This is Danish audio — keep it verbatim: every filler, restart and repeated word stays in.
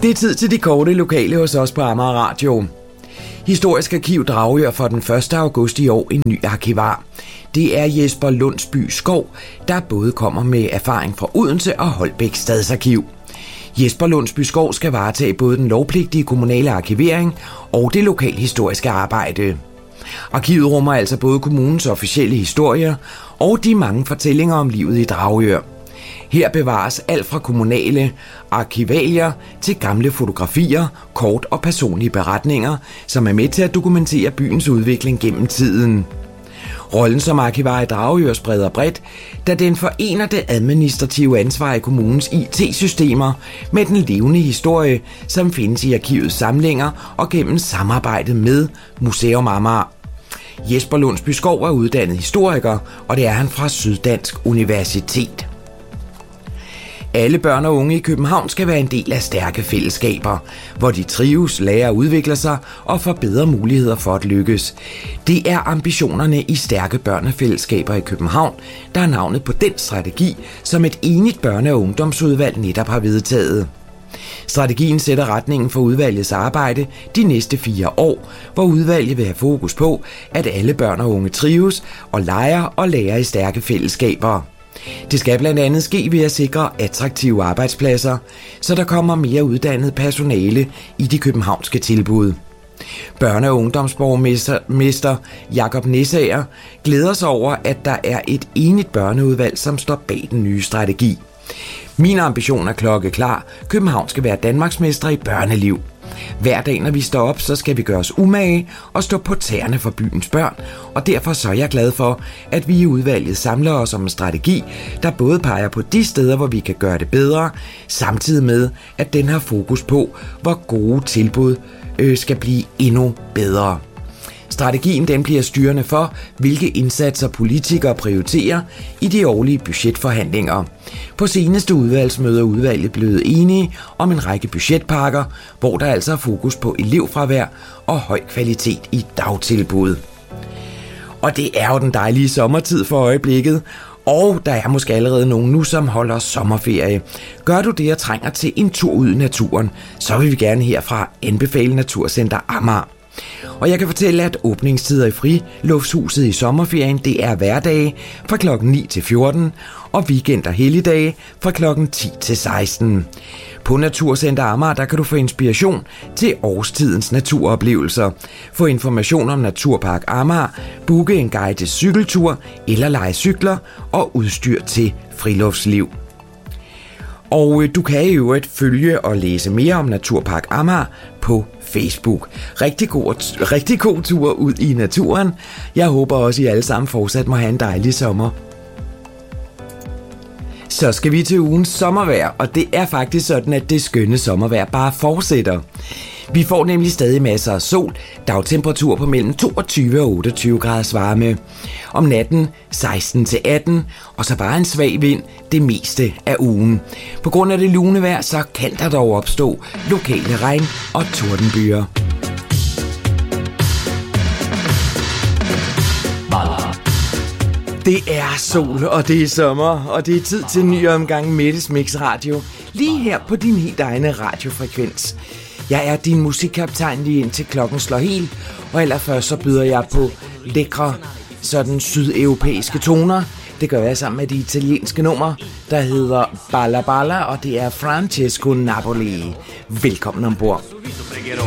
Det er tid til de korte lokale hos os på Amager Radio. Historisk Arkiv Dragør for den første august i år en ny arkivar. Det er Jesper Lundsby Skov, der både kommer med erfaring fra Odense og Holbæk Stadsarkiv. Jesper Lundsby Skov skal varetage både den lovpligtige kommunale arkivering og det lokalhistoriske arbejde. Arkivet rummer altså både kommunens officielle historier og de mange fortællinger om livet i Dragør. Her bevares alt fra kommunale arkivalier til gamle fotografier, kort og personlige beretninger, som er med til at dokumentere byens udvikling gennem tiden. Rollen som arkivar i Dragør spreder bredt, da den forener det administrative ansvar i kommunens I T-systemer med den levende historie, som findes i arkivets samlinger og gennem samarbejdet med Museum Amager. Jesper Lundsby Skov er uddannet historiker, og det er han fra Syddansk Universitet. Alle børn og unge i København skal være en del af stærke fællesskaber, hvor de trives, lærer og udvikler sig og får bedre muligheder for at lykkes. Det er ambitionerne i stærke børnefællesskaber i København, der er navnet på den strategi, som et enigt børne- og ungdomsudvalg netop har vedtaget. Strategien sætter retningen for udvalgets arbejde de næste fire år, hvor udvalget vil have fokus på, at alle børn og unge trives og leger og lærer i stærke fællesskaber. Det skal blandt andet ske ved at sikre attraktive arbejdspladser, så der kommer mere uddannet personale i de københavnske tilbud. Børne- og ungdomsborgmester Jakob Nesager glæder sig over, at der er et enigt børneudvalg, som står bag den nye strategi. Min ambition er klokkeklar. København skal være danmarksmester i børneliv. Hver dag, når vi står op, så skal vi gøre os umage og stå på tæerne for byens børn, og derfor så er jeg glad for, at vi i udvalget samler os om en strategi, der både peger på de steder, hvor vi kan gøre det bedre, samtidig med, at den har fokus på, hvor gode tilbud øh, skal blive endnu bedre. Strategien den bliver styrende for, hvilke indsatser politikere prioriterer i de årlige budgetforhandlinger. På seneste udvalgsmøde er udvalget blevet enige om en række budgetpakker, hvor der altså er fokus på elevfravær og høj kvalitet i dagtilbud. Og det er jo den dejlige sommertid for øjeblikket, og der er måske allerede nogen nu, som holder sommerferie. Gør du det og trænger til en tur ud i naturen, så vil vi gerne herfra anbefale Naturcenter Amager. Og jeg kan fortælle, at åbningstider i Friluftshuset i sommerferien, det er hverdage fra klokken ni til fjorten, og weekend og helligdage fra klokken ti til seksten. På Naturcenter Amager, der kan du få inspiration til årstidens naturoplevelser, få information om Naturpark Amager, booke en guided cykeltur eller lege cykler og udstyr til friluftsliv. Og du kan i øvrigt følge og læse mere om Naturpark Amager på Facebook. Rigtig god, rigtig god tur ud i naturen. Jeg håber også, I alle sammen fortsat må have en dejlig sommer. Så skal vi til ugens sommervejr, og det er faktisk sådan, at det skønne sommervejr bare fortsætter. Vi får nemlig stadig masser af sol, dagtemperatur på mellem toogtyve og otteogtyve graders varme. Om natten seksten til atten, og så bare en svag vind det meste af ugen. På grund af det lune vejr, så kan der dog opstå lokale regn- og tordenbyger. Det er sol, og det er sommer, og det er tid til en ny omgang Mettes Mix Radio, lige her på din helt egne radiofrekvens. Jeg er din musikkaptajn lige indtil klokken slår helt, og allerførst så byder jeg på lækre, sådan sydeuropæiske toner. Det gør jeg sammen med det italienske nummer, der hedder Balla Balla, og det er Francesco Napoli. Velkommen ombord.